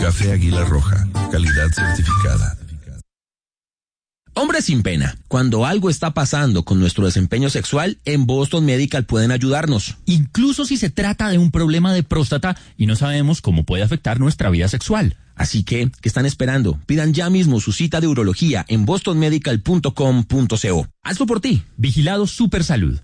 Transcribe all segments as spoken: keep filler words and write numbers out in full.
Café Águila Roja, calidad certificada. Hombre sin pena, cuando algo está pasando con nuestro desempeño sexual, en Boston Medical pueden ayudarnos. Incluso si se trata de un problema de próstata y no sabemos cómo puede afectar nuestra vida sexual. Así que, ¿qué están esperando? Pidan ya mismo su cita de urología en boston medical punto com punto co. Hazlo por ti. Vigilado Supersalud.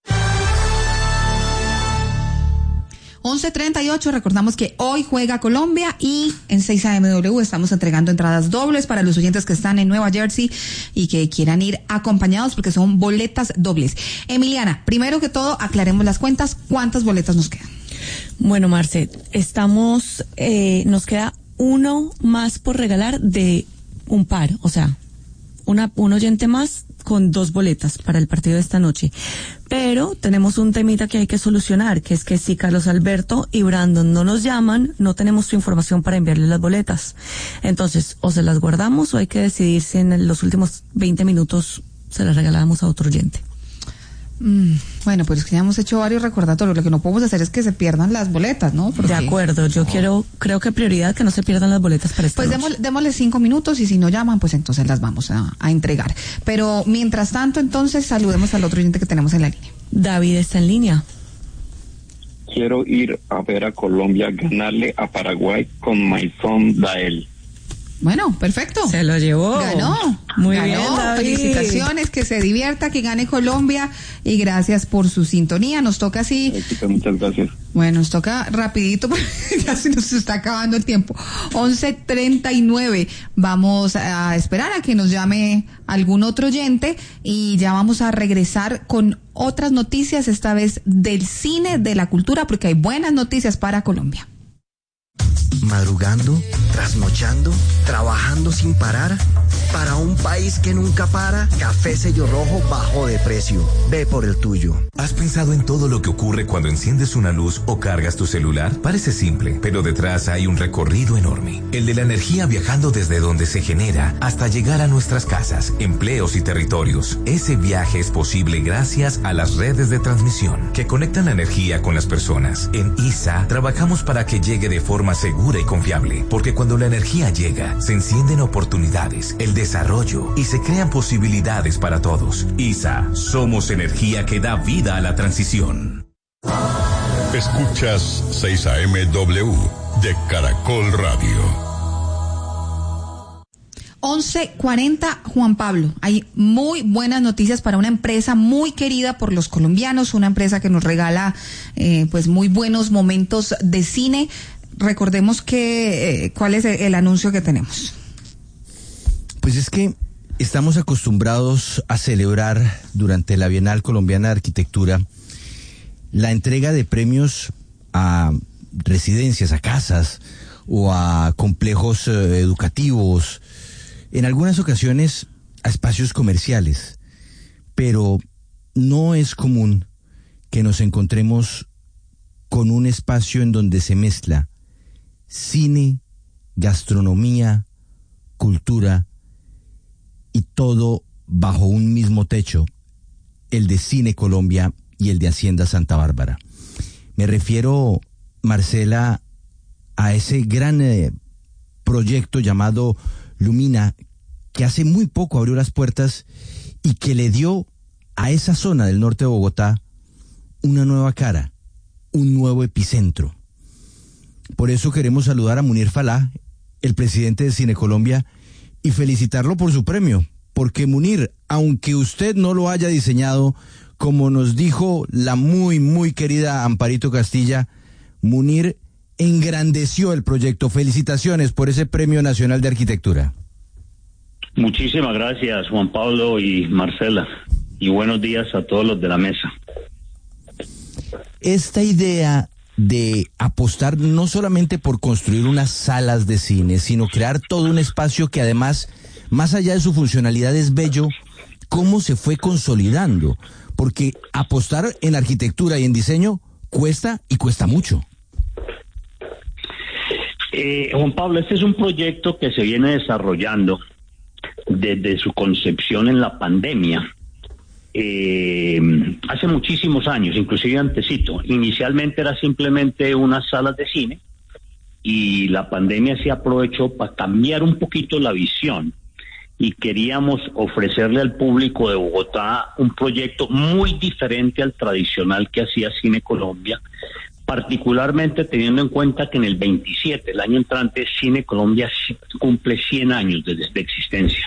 once treinta y ocho, recordamos que hoy juega Colombia y en seis A M W estamos entregando entradas dobles para los oyentes que están en Nueva Jersey y que quieran ir acompañados porque son boletas dobles. Emiliana, primero que todo, aclaremos las cuentas. ¿Cuántas boletas nos quedan? Bueno, Marce, estamos, eh, nos queda uno más por regalar de un par, o sea, una, un oyente más con dos boletas para el partido de esta noche. Pero tenemos un temita que hay que solucionar, que es que si Carlos Alberto y Brandon no nos llaman, no tenemos su información para enviarles las boletas. Entonces, o se las guardamos o hay que decidir si en los últimos veinte minutos se las regalamos a otro oyente. Mm, bueno, pues es que ya hemos hecho varios recordatorios. Lo que no podemos hacer es que se pierdan las boletas, ¿no? Porque... De acuerdo, yo oh. quiero, creo que prioridad que no se pierdan las boletas para esta Pues noche. démosle, démosle cinco minutos y si no llaman, pues entonces las vamos a, a entregar. Pero mientras tanto, entonces saludemos al otro oyente que tenemos en la línea. David está en línea. Quiero ir a ver a Colombia ganarle a Paraguay con Maison Dael. Bueno, perfecto. Se lo llevó. Ganó. Muy Ganó. bien, David. Felicitaciones, que se divierta, que gane Colombia y gracias por su sintonía. Nos toca así. Muchas gracias. Bueno, nos toca rapidito porque ya se nos está acabando el tiempo. once treinta y nueve. Vamos a esperar a que nos llame algún otro oyente y ya vamos a regresar con otras noticias, esta vez del cine, de la cultura, porque hay buenas noticias para Colombia. Madrugando, trasnochando, trabajando sin parar. Para un país que nunca para, Café Sello Rojo bajó de precio. Ve por el tuyo. ¿Has pensado en todo lo que ocurre cuando enciendes una luz o cargas tu celular? Parece simple, pero detrás hay un recorrido enorme. El de la energía viajando desde donde se genera hasta llegar a nuestras casas, empleos y territorios. Ese viaje es posible gracias a las redes de transmisión que conectan la energía con las personas. En I S A trabajamos para que llegue de forma segura y confiable, porque cuando la energía llega, se encienden oportunidades, el desarrollo y se crean posibilidades para todos. I S A, somos energía que da vida a la transición. Escuchas seis A M W de Caracol Radio. once cuarenta, Juan Pablo. Hay muy buenas noticias para una empresa muy querida por los colombianos, una empresa que nos regala eh, pues muy buenos momentos de cine. Recordemos que eh, cuál es el, el anuncio que tenemos. Pues es que estamos acostumbrados a celebrar durante la Bienal Colombiana de Arquitectura la entrega de premios a residencias, a casas o a complejos eh, educativos, en algunas ocasiones a espacios comerciales, pero no es común que nos encontremos con un espacio en donde se mezcla cine, gastronomía, cultura y todo bajo un mismo techo, el de Cine Colombia y el de Hacienda Santa Bárbara. Me refiero, Marcela, a ese gran eh, proyecto llamado Lumina, que hace muy poco abrió las puertas y que le dio a esa zona del norte de Bogotá una nueva cara, un nuevo epicentro. Por eso queremos saludar a Munir Falá, el presidente de Cine Colombia, y felicitarlo por su premio, porque Munir, aunque usted no lo haya diseñado, como nos dijo la muy, muy querida Amparito Castilla, Munir engrandeció el proyecto. Felicitaciones por ese Premio Nacional de Arquitectura. Muchísimas gracias, Juan Pablo y Marcela, y buenos días a todos los de la mesa. Esta idea de apostar no solamente por construir unas salas de cine, sino crear todo un espacio que además, más allá de su funcionalidad, es bello, cómo se fue consolidando, porque apostar en arquitectura y en diseño cuesta y cuesta mucho. Eh, Juan Pablo, este es un proyecto que se viene desarrollando desde su concepción en la pandemia. Eh, hace muchísimos años, inclusive antesito. Inicialmente era simplemente unas salas de cine y la pandemia se aprovechó para cambiar un poquito la visión y queríamos ofrecerle al público de Bogotá un proyecto muy diferente al tradicional que hacía Cine Colombia, particularmente teniendo en cuenta que en el veintisiete, el año entrante, Cine Colombia cumple cien años de, de existencia.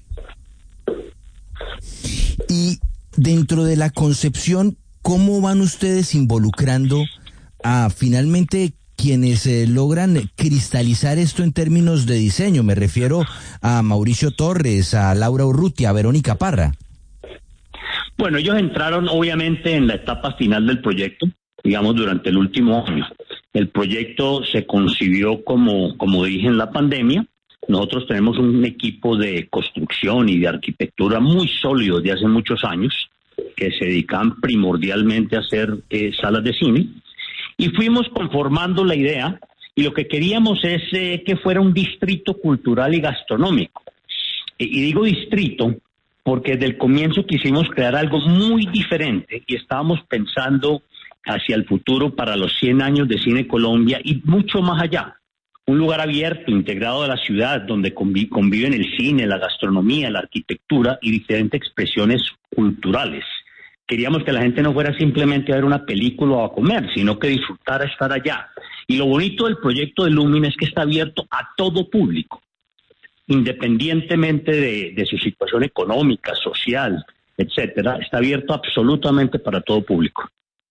Y dentro de la concepción, ¿cómo van ustedes involucrando a finalmente quienes eh, logran cristalizar esto en términos de diseño? Me refiero a Mauricio Torres, a Laura Urrutia, a Verónica Parra. Bueno, ellos entraron obviamente en la etapa final del proyecto, digamos durante el último año. El proyecto se concibió como, como dije, en la pandemia. Nosotros tenemos un equipo de construcción y de arquitectura muy sólido de hace muchos años, que se dedican primordialmente a hacer eh, salas de cine. Y fuimos conformando la idea, y lo que queríamos es eh, que fuera un distrito cultural y gastronómico. Y, y digo distrito porque desde el comienzo quisimos crear algo muy diferente y estábamos pensando hacia el futuro para los cien años de Cine Colombia y mucho más allá. Un lugar abierto, integrado a la ciudad, donde convi- conviven el cine, la gastronomía, la arquitectura y diferentes expresiones culturales. Queríamos que la gente no fuera simplemente a ver una película o a comer, sino que disfrutara estar allá. Y lo bonito del proyecto de Lumina es que está abierto a todo público, independientemente de, de su situación económica, social, etcétera. Está abierto absolutamente para todo público.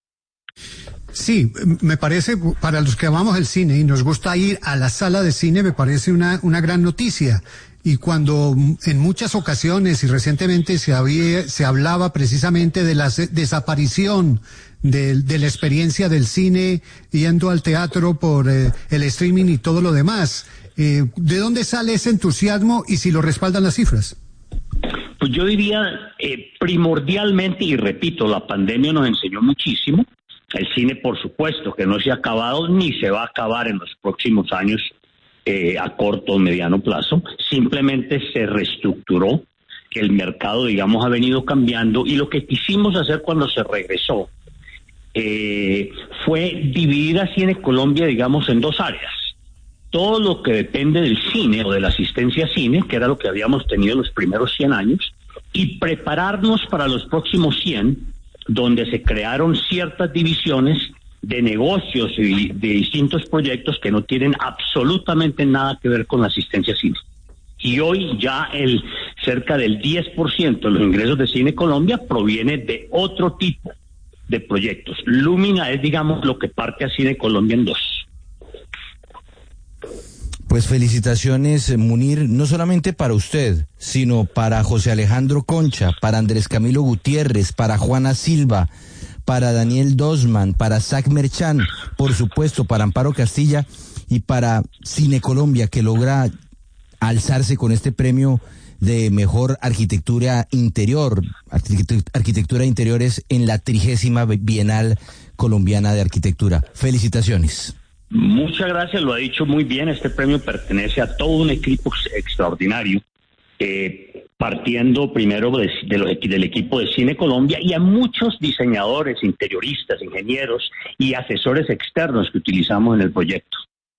Sí, me parece, para los que amamos el cine y nos gusta ir a la sala de cine, me parece una, una gran noticia. Y cuando en muchas ocasiones y recientemente se había, se hablaba precisamente de la desaparición de, de la experiencia del cine yendo al teatro por eh, el streaming y todo lo demás, eh, ¿de dónde sale ese entusiasmo y si lo respaldan las cifras? Pues yo diría eh, primordialmente, y repito, la pandemia nos enseñó muchísimo. El cine, por supuesto, que no se ha acabado ni se va a acabar en los próximos años eh, a corto o mediano plazo. Simplemente se reestructuró, que el mercado, digamos, ha venido cambiando y lo que quisimos hacer cuando se regresó eh, fue dividir a Cine Colombia, digamos, en dos áreas. Todo lo que depende del cine o de la asistencia a cine, que era lo que habíamos tenido los primeros cien años, y prepararnos para los próximos cien, donde se crearon ciertas divisiones de negocios y de distintos proyectos que no tienen absolutamente nada que ver con la asistencia a cine. Y hoy ya el cerca del diez por ciento de los ingresos de Cine Colombia proviene de otro tipo de proyectos. Lumina es, digamos, lo que parte a Cine Colombia en dos. Pues felicitaciones, Munir, no solamente para usted, sino para José Alejandro Concha, para Andrés Camilo Gutiérrez, para Juana Silva, para Daniel Dosman, para Zach Merchan, por supuesto, para Amparo Castilla y para Cine Colombia, que logra alzarse con este premio de mejor arquitectura interior, arquitectura, arquitectura de interiores en la trigésima Bienal Colombiana de Arquitectura. Felicitaciones. Muchas gracias, lo ha dicho muy bien. Este premio pertenece a todo un equipo extraordinario, eh, partiendo primero de, de los, del equipo de Cine Colombia y a muchos diseñadores, interioristas, ingenieros y asesores externos que utilizamos en el proyecto.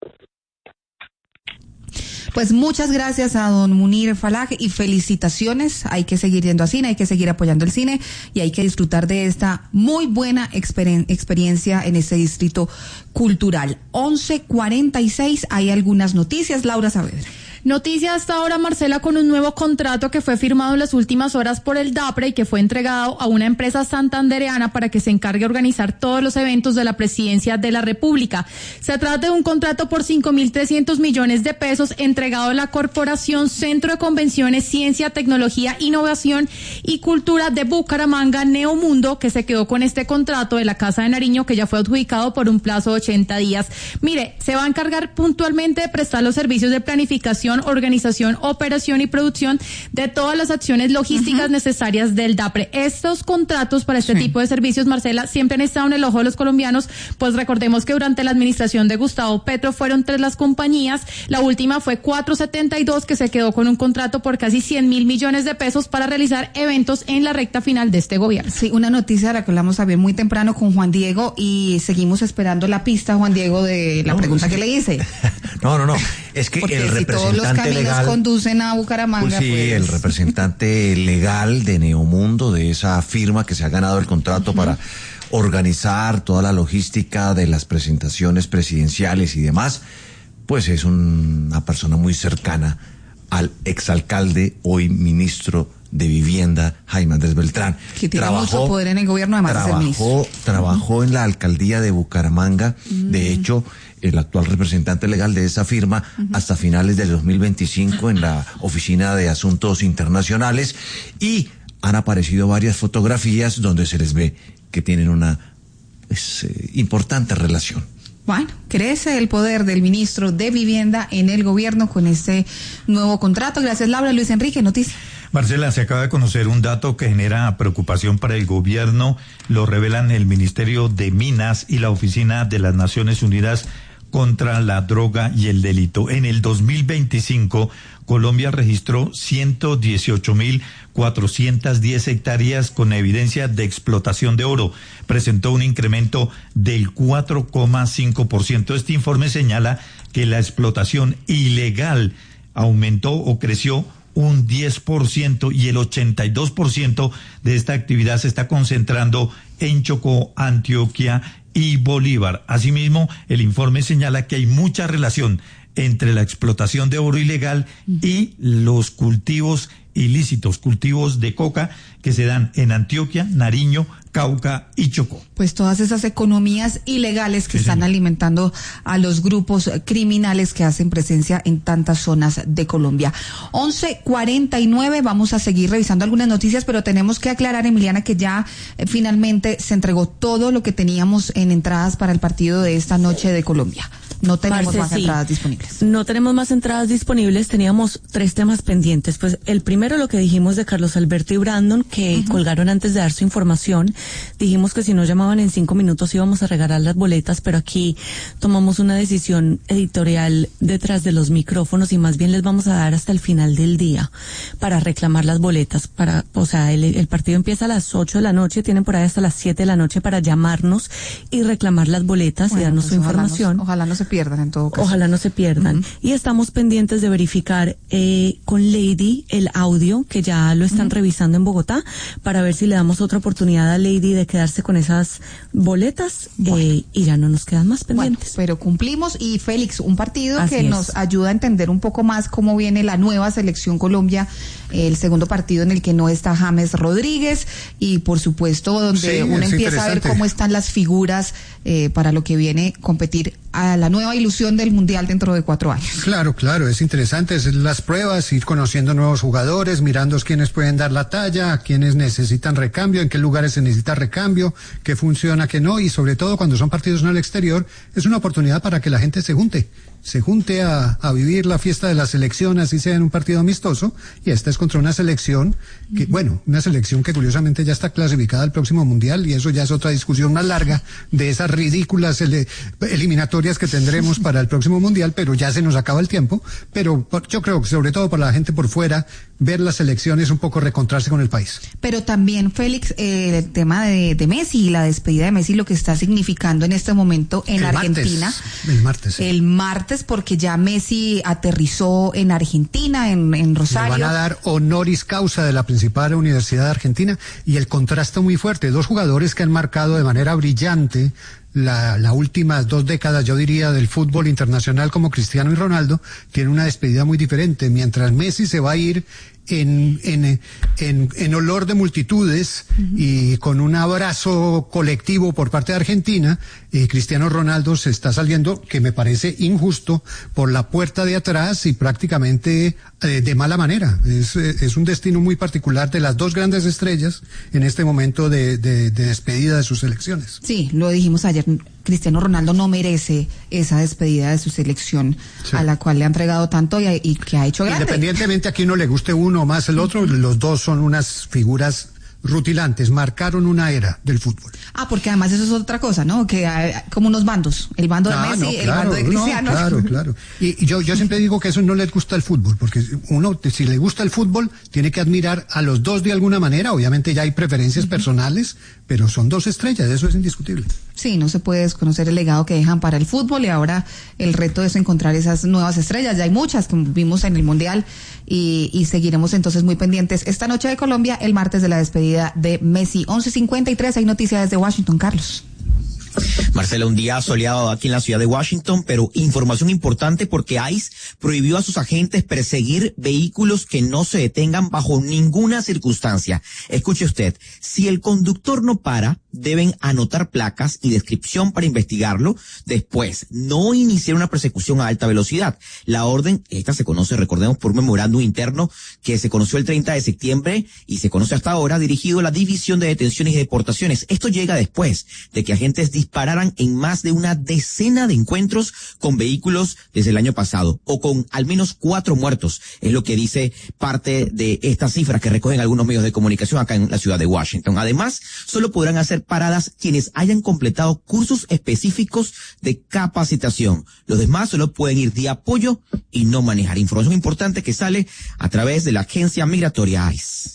Pues muchas gracias a don Munir Falah y felicitaciones. Hay que seguir yendo a cine, hay que seguir apoyando el cine y hay que disfrutar de esta muy buena exper- experiencia en este distrito cultural. once cuarenta y seis, hay algunas noticias. Laura Saavedra. Noticia hasta ahora, Marcela, con un nuevo contrato que fue firmado en las últimas horas por el DAPRE y que fue entregado a una empresa santandereana para que se encargue de organizar todos los eventos de la Presidencia de la República. Se trata de un contrato por cinco mil trescientos millones de pesos entregado a la Corporación Centro de Convenciones, Ciencia, Tecnología, Innovación y Cultura de Bucaramanga, Neomundo, que se quedó con este contrato de la Casa de Nariño, que ya fue adjudicado por un plazo de ochenta días. Mire, se va a encargar puntualmente de prestar los servicios de planificación, distribución, organización, operación y producción de todas las acciones logísticas uh-huh. necesarias del DAPRE. Estos contratos para este sí. tipo de servicios, Marcela, siempre han estado en el ojo de los colombianos, pues recordemos que durante la administración de Gustavo Petro fueron tres las compañías, la última fue cuatrocientos setenta y dos, que se quedó con un contrato por casi cien mil millones de pesos para realizar eventos en la recta final de este gobierno. Sí, una noticia de la que hablamos también muy temprano con Juan Diego y seguimos esperando la pista, Juan Diego, de la no, pregunta sí. que le hice. No, no, no, es que Porque el si representante todos los caminos legal conducen a Bucaramanga, pues sí, pues... el representante legal de Neomundo, de esa firma que se ha ganado el contrato uh-huh. para organizar toda la logística de las presentaciones presidenciales y demás, pues es un, una persona muy cercana al exalcalde, hoy ministro de Vivienda, Jaime Andrés Beltrán. Que tiene trabajó, mucho poder en el gobierno, además trabajó, de ser ministro. Trabajó uh-huh. en la alcaldía de Bucaramanga, uh-huh. de hecho, el actual representante legal de esa firma, uh-huh. hasta finales del dos mil veinticinco en la Oficina de Asuntos Internacionales, y han aparecido varias fotografías donde se les ve que tienen una pues, eh, importante relación. Bueno, crece el poder del ministro de Vivienda en el gobierno con este nuevo contrato. Gracias, Laura. Luis Enrique, noticia. Marcela, se acaba de conocer un dato que genera preocupación para el gobierno. Lo revelan el Ministerio de Minas y la Oficina de las Naciones Unidas contra la Droga y el Delito. En el dos mil veinticinco, Colombia registró ciento dieciocho mil cuatrocientas diez hectáreas con evidencia de explotación de oro. Presentó un incremento del cuatro coma cinco por ciento. Este informe señala que la explotación ilegal aumentó o creció un diez por ciento y el ochenta y dos por ciento de esta actividad se está concentrando en Chocó, Antioquia y Bolívar. Asimismo, el informe señala que hay mucha relación entre la explotación de oro ilegal y los cultivos ilícitos, cultivos de coca que se dan en Antioquia, Nariño, Cauca y Chocó. Pues todas esas economías ilegales que sí, están señor. alimentando a los grupos criminales que hacen presencia en tantas zonas de Colombia. once cuarenta y nueve, vamos a seguir revisando algunas noticias, pero tenemos que aclarar, Emiliana, que ya eh, finalmente se entregó todo lo que teníamos en entradas para el partido de esta noche de Colombia. No tenemos Parce, más sí. entradas disponibles. No tenemos más entradas disponibles, teníamos tres temas pendientes. Pues el primero, lo que dijimos de Carlos Alberto y Brandon, que uh-huh. colgaron antes de dar su información. Dijimos que si no llamaban en cinco minutos íbamos a regalar las boletas, pero aquí tomamos una decisión editorial detrás de los micrófonos y más bien les vamos a dar hasta el final del día para reclamar las boletas. Para, o sea, el, el partido empieza a las ocho de la noche, tienen por ahí hasta las siete de la noche para llamarnos y reclamar las boletas bueno, y darnos pues su ojalá información. Nos, ojalá no se pierdan en todo caso. Ojalá no se pierdan. Uh-huh. Y estamos pendientes de verificar eh, con Lady el audio, que ya lo están uh-huh. revisando en Bogotá, para ver si le damos otra oportunidad a Lady de quedarse con esas boletas bueno. eh, y ya no nos quedan más pendientes. Bueno, pero cumplimos. Y Félix, un partido Así que es. nos ayuda a entender un poco más cómo viene la nueva selección Colombia, el segundo partido en el que no está James Rodríguez y por supuesto donde sí, uno empieza a ver cómo están las figuras eh, para lo que viene competir a la nueva ilusión del Mundial dentro de cuatro años. Claro, claro, es interesante, es las pruebas, ir conociendo nuevos jugadores, mirando quiénes pueden dar la talla, quiénes necesitan recambio, en qué lugares se necesita recambio, qué funciona, qué no, y sobre todo cuando son partidos en el exterior, es una oportunidad para que la gente se junte. se junte a, a vivir la fiesta de la selección, así sea en un partido amistoso, y esta es contra una selección que, bueno, una selección que curiosamente ya está clasificada al próximo Mundial, y eso ya es otra discusión más larga de esas ridículas ele, eliminatorias que tendremos para el próximo Mundial, pero ya se nos acaba el tiempo, pero por, yo creo que sobre todo para la gente por fuera, ver las elecciones un poco recontrarse con el país. Pero también, Félix, eh, el tema de, de Messi y la despedida de Messi, lo que está significando en este momento en el Argentina. Martes, el martes. Sí. El martes, porque ya Messi aterrizó en Argentina, en, en Rosario. Le van a dar honoris causa de la principal universidad de Argentina, y el contraste muy fuerte. Dos jugadores que han marcado de manera brillante la, la últimas dos décadas, yo diría, del fútbol internacional, como Cristiano y Ronaldo, tienen una despedida muy diferente. Mientras Messi se va a ir en, en, en, en olor de multitudes, uh-huh, y con un abrazo colectivo por parte de Argentina, eh, Cristiano Ronaldo se está saliendo, que me parece injusto, por la puerta de atrás y prácticamente eh, de mala manera. Es, es un destino muy particular de las dos grandes estrellas en este momento de, de, de despedida de sus selecciones. Sí, lo dijimos ayer Cristiano, Cristiano Ronaldo no merece esa despedida de su selección, sí, a la cual le ha entregado tanto y, y que ha hecho grande. Independientemente a quién no le guste uno o más el otro, los dos son unas figuras rutilantes, marcaron una era del fútbol. Ah, porque además eso es otra cosa, ¿no? Que hay como unos bandos, el bando de ah, Messi, no, claro, el bando de Cristiano. No, claro, claro. Y, y yo, yo siempre digo que eso no les gusta el fútbol, porque uno, si le gusta el fútbol, tiene que admirar a los dos de alguna manera. Obviamente ya hay preferencias uh-huh. personales, pero son dos estrellas, eso es indiscutible. Sí, no se puede desconocer el legado que dejan para el fútbol y ahora el reto es encontrar esas nuevas estrellas. Ya hay muchas que vimos en el Mundial y, y seguiremos entonces muy pendientes esta noche de Colombia, el martes de la despedida de Messi. once cincuenta y tres, hay noticias desde Washington, Carlos. Marcela, un día soleado aquí en la ciudad de Washington, pero información importante porque ICE prohibió a sus agentes perseguir vehículos que no se detengan bajo ninguna circunstancia. Escuche usted, si el conductor no para, deben anotar placas y descripción para investigarlo. Después, no iniciar una persecución a alta velocidad. La orden, esta se conoce, recordemos, por un memorándum interno que se conoció el treinta de septiembre y se conoce hasta ahora, dirigido a la División de Detenciones y Deportaciones. Esto llega después de que agentes dispararan en más de una decena de encuentros con vehículos desde el año pasado, o con al menos cuatro muertos, es lo que dice parte de estas cifras que recogen algunos medios de comunicación acá en la ciudad de Washington. Además, solo podrán hacer paradas quienes hayan completado cursos específicos de capacitación. Los demás solo pueden ir de apoyo y no manejar. Información importante que sale a través de la agencia migratoria ICE.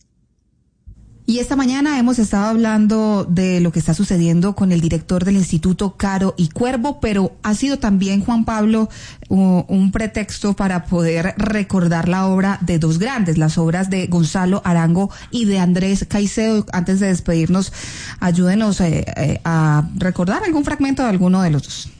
Y esta mañana hemos estado hablando de lo que está sucediendo con el director del Instituto Caro y Cuervo, pero ha sido también, Juan Pablo, uh, un pretexto para poder recordar la obra de dos grandes, las obras de Gonzalo Arango y de Andrés Caicedo. Antes de despedirnos, ayúdenos eh, eh, a recordar algún fragmento de alguno de los dos.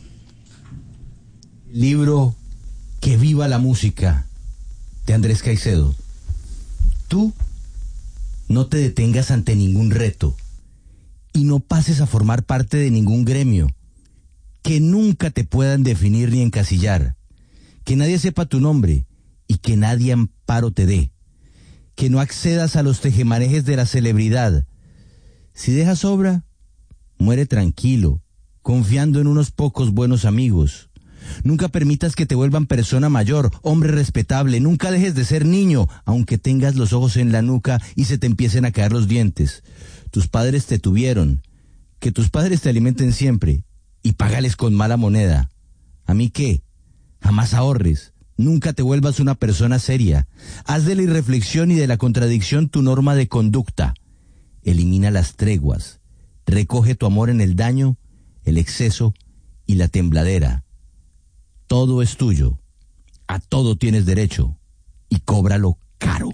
Libro Que viva la música, de Andrés Caicedo. Tú no te detengas ante ningún reto y no pases a formar parte de ningún gremio. Que nunca te puedan definir ni encasillar. Que nadie sepa tu nombre y que nadie amparo te dé. Que no accedas a los tejemanejes de la celebridad. Si dejas obra, muere tranquilo, confiando en unos pocos buenos amigos. Nunca permitas que te vuelvan persona mayor, hombre respetable. Nunca dejes de ser niño, aunque tengas los ojos en la nuca y se te empiecen a caer los dientes. Tus padres te tuvieron. Que tus padres te alimenten siempre y págales con mala moneda. ¿A mí qué? Jamás ahorres. Nunca te vuelvas una persona seria. Haz de la irreflexión y de la contradicción tu norma de conducta. Elimina las treguas. Recoge tu amor en el daño, el exceso y la tembladera. Todo es tuyo, a todo tienes derecho y cóbralo caro.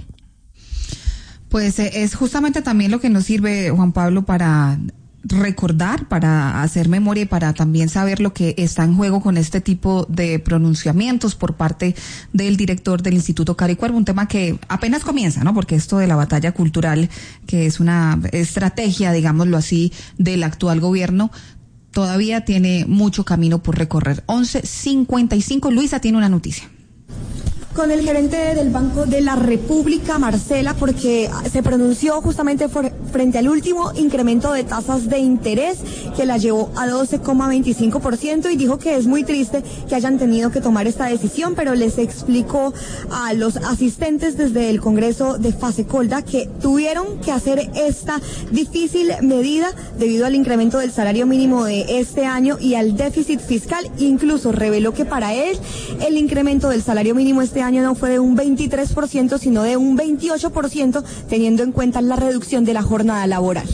Pues eh, es justamente también lo que nos sirve, Juan Pablo, para recordar, para hacer memoria y para también saber lo que está en juego con este tipo de pronunciamientos por parte del director del Instituto Caro y Cuervo, un tema que apenas comienza, ¿no? Porque esto de la batalla cultural, que es una estrategia, digámoslo así, del actual gobierno, todavía tiene mucho camino por recorrer. once cincuenta y cinco, Luisa tiene una noticia. Con el gerente del Banco de la República, Marcela, porque se pronunció justamente for, frente al último incremento de tasas de interés que la llevó a doce coma veinticinco por ciento y dijo que es muy triste que hayan tenido que tomar esta decisión, pero les explicó a los asistentes desde el Congreso de Fasecolda que tuvieron que hacer esta difícil medida debido al incremento del salario mínimo de este año y al déficit fiscal. Incluso reveló que para él el incremento del salario mínimo este año año no fue de un veintitrés por ciento, sino de un veintiocho por ciento, teniendo en cuenta la reducción de la jornada laboral.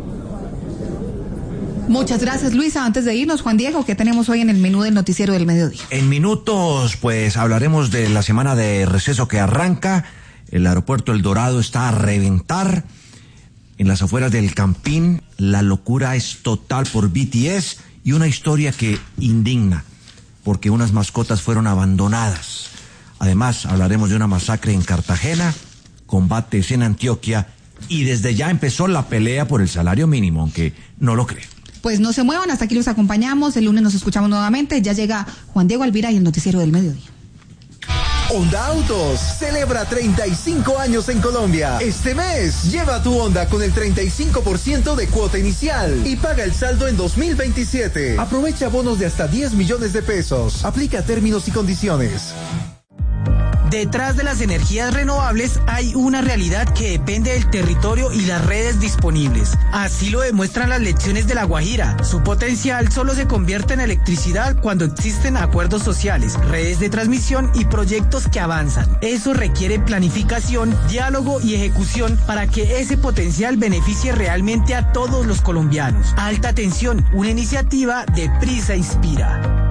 Muchas gracias, Luisa. Antes de irnos, Juan Diego, ¿qué tenemos hoy en el menú del noticiero del mediodía? En minutos, pues hablaremos de la semana de receso que arranca. El aeropuerto El Dorado está a reventar. En las afueras del Campín, la locura es total por B T S y una historia que indigna, porque unas mascotas fueron abandonadas. Además, hablaremos de una masacre en Cartagena, combates en Antioquia y desde ya empezó la pelea por el salario mínimo, aunque no lo cree. Pues no se muevan, hasta aquí los acompañamos. El lunes nos escuchamos nuevamente. Ya llega Juan Diego Alvira y el noticiero del mediodía. Honda Autos celebra treinta y cinco años en Colombia. Este mes, lleva tu Honda con el treinta y cinco por ciento de cuota inicial y paga el saldo en dos mil veintisiete. Aprovecha bonos de hasta diez millones de pesos. Aplica términos y condiciones. Detrás de las energías renovables hay una realidad que depende del territorio y las redes disponibles. Así lo demuestran las lecciones de La Guajira. Su potencial solo se convierte en electricidad cuando existen acuerdos sociales, redes de transmisión y proyectos que avanzan. Eso requiere planificación, diálogo y ejecución para que ese potencial beneficie realmente a todos los colombianos. Alta Tensión, una iniciativa de Prisa Inspira.